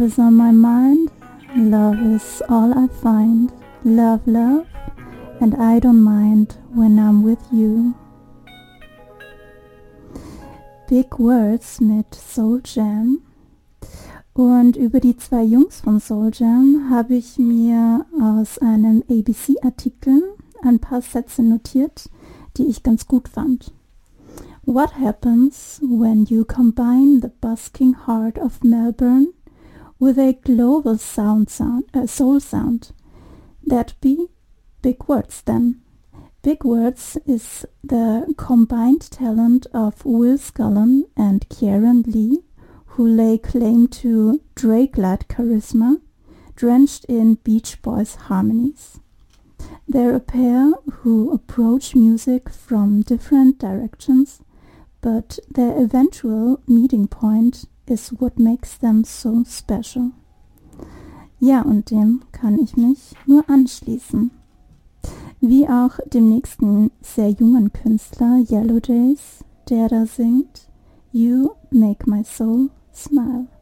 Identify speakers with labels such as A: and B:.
A: is on my mind, love is all I find. Love, love, and I don't mind when I'm with you. Big Words mit Soul Jam. Und über die zwei Jungs von Soul Jam habe ich mir aus einem ABC-Artikel ein paar Sätze notiert, die ich ganz gut fand. What happens when you combine the busking heart of Melbourne with a global soul sound? That'd be Big Words then. Big Words is the combined talent of Will Scullin and Kieran Lee, who lay claim to Drake-like charisma, drenched in Beach Boys harmonies. They're a pair who approach music from different directions, but their eventual meeting point is what makes them so special. Ja, und dem kann ich mich nur anschließen. Wie auch dem nächsten sehr jungen Künstler Yellow Jays, der da singt You Make My Soul Smile.